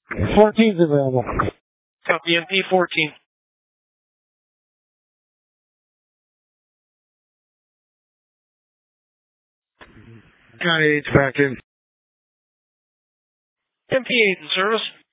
14's available. Copy MP14. County 8's back in. MP8 in service.